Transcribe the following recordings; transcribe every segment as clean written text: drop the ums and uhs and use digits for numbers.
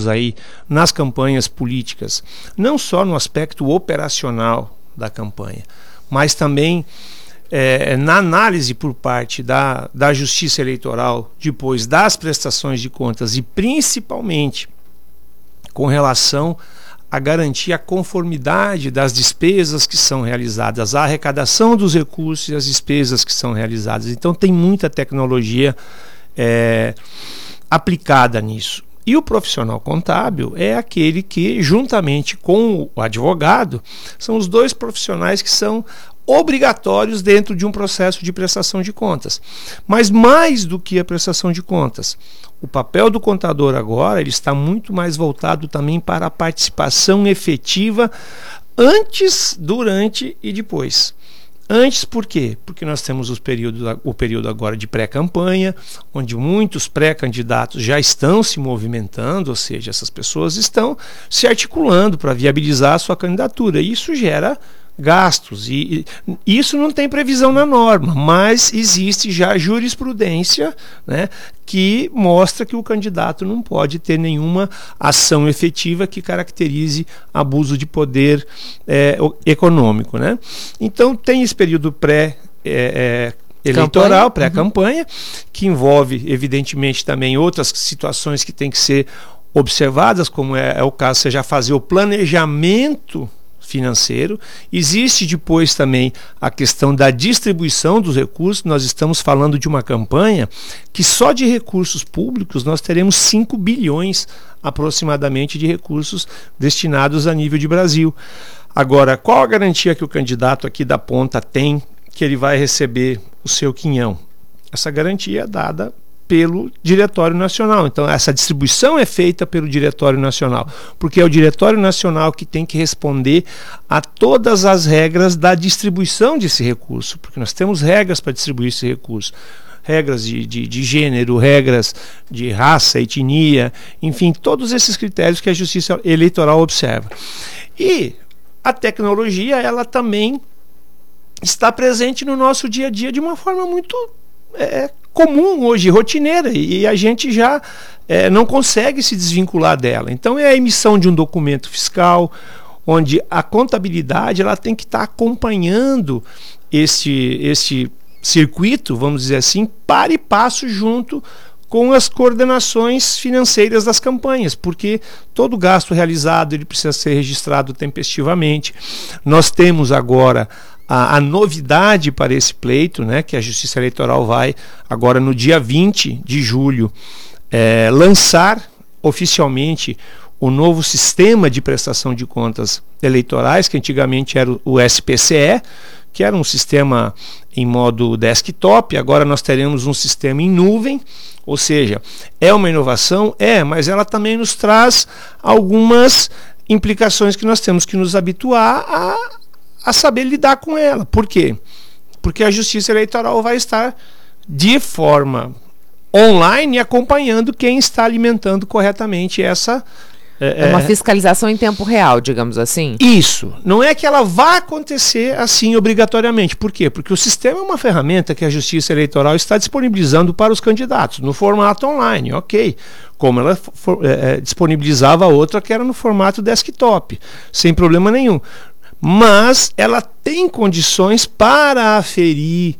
temos aí nas campanhas políticas, não só no aspecto operacional da campanha, mas também na análise por parte da Justiça Eleitoral, depois das prestações de contas e principalmente com relação a garantir a conformidade das despesas que são realizadas, a arrecadação dos recursos e as despesas que são realizadas. Então tem muita tecnologia aplicada nisso. E o profissional contábil é aquele que, juntamente com o advogado, são os dois profissionais que são obrigatórios dentro de um processo de prestação de contas. Mas mais do que a prestação de contas, o papel do contador agora ele está muito mais voltado também para a participação efetiva antes, durante e depois. Antes, por quê? Porque nós temos o período agora de pré-campanha, onde muitos pré-candidatos já estão se movimentando, ou seja, essas pessoas estão se articulando para viabilizar a sua candidatura. E isso gera gastos, e isso não tem previsão na norma, mas existe já jurisprudência, né, que mostra que o candidato não pode ter nenhuma ação efetiva que caracterize abuso de poder econômico, né? Então tem esse período eleitoral, pré-campanha, que envolve evidentemente também outras situações que têm que ser observadas, como é o caso de você já fazer o planejamento financeiro. Existe depois também a questão da distribuição dos recursos. Nós estamos falando de uma campanha que só de recursos públicos nós teremos 5 bilhões aproximadamente de recursos destinados a nível de Brasil. Agora, qual a garantia que o candidato aqui da ponta tem que ele vai receber o seu quinhão? Essa garantia é dada pelo Diretório Nacional. Então essa distribuição é feita pelo Diretório Nacional, porque é o Diretório Nacional que tem que responder a todas as regras da distribuição desse recurso, porque nós temos regras para distribuir esse recurso, regras de gênero, regras de raça, etnia, enfim, todos esses critérios que a Justiça Eleitoral observa. E a tecnologia, ela também está presente no nosso dia a dia de uma forma muito comum hoje, rotineira, e a gente já não consegue se desvincular dela. Então é a emissão de um documento fiscal, onde a contabilidade ela tem que estar acompanhando esse circuito, vamos dizer assim, para e passo junto com as coordenações financeiras das campanhas, porque todo gasto realizado ele precisa ser registrado tempestivamente. Nós temos agora a novidade para esse pleito, né, que a Justiça Eleitoral vai agora no dia 20 de julho lançar oficialmente o novo sistema de prestação de contas eleitorais, que antigamente era o SPCE, que era um sistema em modo desktop. Agora nós teremos um sistema em nuvem, ou seja, é uma inovação, mas ela também nos traz algumas implicações que nós temos que nos habituar a saber lidar com ela. Por quê? Porque a Justiça Eleitoral vai estar de forma online acompanhando quem está alimentando corretamente essa... uma fiscalização em tempo real, digamos assim? Isso. Não é que ela vá acontecer assim obrigatoriamente. Por quê? Porque o sistema é uma ferramenta que a Justiça Eleitoral está disponibilizando para os candidatos no formato online, ok. Como ela disponibilizava a outra que era no formato desktop, sem problema nenhum. Mas ela tem condições para aferir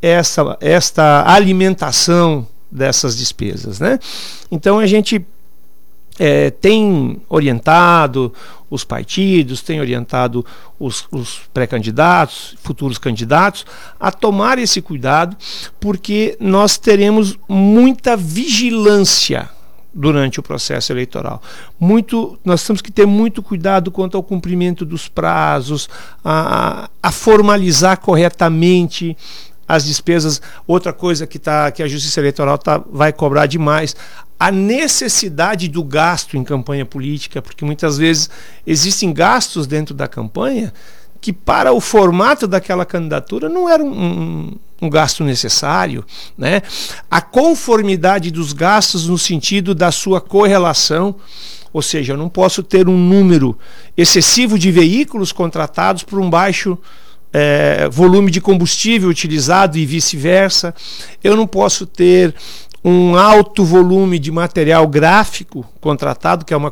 esta alimentação dessas despesas, né? Então a gente tem orientado os partidos, tem orientado os pré-candidatos, futuros candidatos, a tomar esse cuidado, porque nós teremos muita vigilância durante o processo eleitoral. Nós temos que ter muito cuidado quanto ao cumprimento dos prazos, a formalizar corretamente as despesas. Outra coisa que a Justiça Eleitoral vai cobrar demais, a necessidade do gasto em campanha política, porque muitas vezes existem gastos dentro da campanha que para o formato daquela candidatura não era um gasto necessário, né? A conformidade dos gastos no sentido da sua correlação, ou seja, eu não posso ter um número excessivo de veículos contratados por um baixo volume de combustível utilizado e vice-versa. Eu não posso ter um alto volume de material gráfico contratado, que é uma